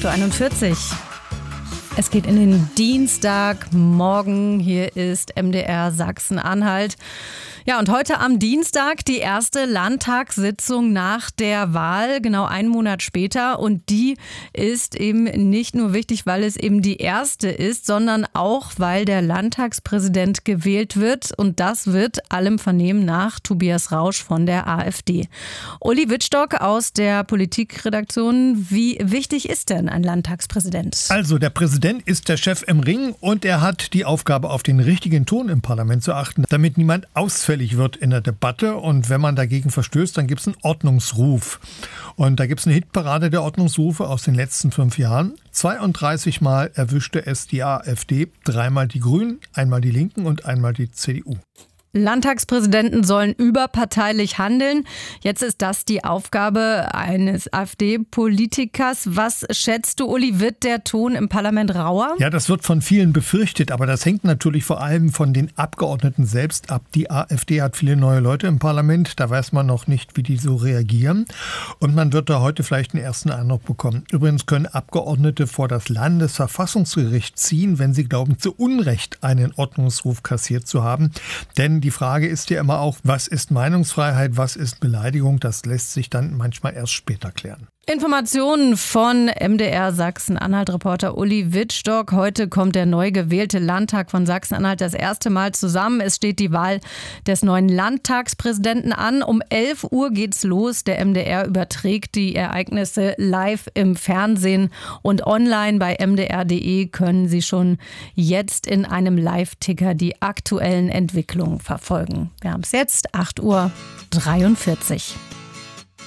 8.41 Uhr. Es geht in den Dienstagmorgen. Hier ist MDR Sachsen-Anhalt. Ja, und heute am Dienstag die erste Landtagssitzung nach der Wahl, genau einen Monat später. Und die ist eben nicht nur wichtig, weil es eben die erste ist, sondern auch, weil der Landtagspräsident gewählt wird. Und das wird allem Vernehmen nach Tobias Rausch von der AfD. Uli Wittstock aus der Politikredaktion. Wie wichtig ist denn ein Landtagspräsident? Also der Präsident ist der Chef im Ring und er hat die Aufgabe, auf den richtigen Ton im Parlament zu achten, damit niemand ausfällig wird in der Debatte. Und wenn man dagegen verstößt, dann gibt es einen Ordnungsruf. Und da gibt es eine Hitparade der Ordnungsrufe aus den letzten 5 Jahren. 32 Mal erwischte es die AfD, 3-mal die Grünen, einmal die Linken und einmal die CDU. Landtagspräsidenten sollen überparteilich handeln. Jetzt ist das die Aufgabe eines AfD-Politikers. Was schätzt du, Uli, wird der Ton im Parlament rauer? Ja, das wird von vielen befürchtet, aber das hängt natürlich vor allem von den Abgeordneten selbst ab. Die AfD hat viele neue Leute im Parlament, da weiß man noch nicht, wie die so reagieren. Und man wird da heute vielleicht einen ersten Eindruck bekommen. Übrigens können Abgeordnete vor das Landesverfassungsgericht ziehen, wenn sie glauben, zu Unrecht einen Ordnungsruf kassiert zu haben. Denn die Frage ist ja immer auch, was ist Meinungsfreiheit, was ist Beleidigung? Das lässt sich dann manchmal erst später klären. Informationen von MDR Sachsen-Anhalt-Reporter Uli Wittstock. Heute kommt der neu gewählte Landtag von Sachsen-Anhalt das erste Mal zusammen. Es steht die Wahl des neuen Landtagspräsidenten an. Um 11 Uhr geht's los. Der MDR überträgt die Ereignisse live im Fernsehen und online bei mdr.de können Sie schon jetzt in einem Live-Ticker die aktuellen Entwicklungen verfolgen. Wir haben es jetzt 8.43 Uhr.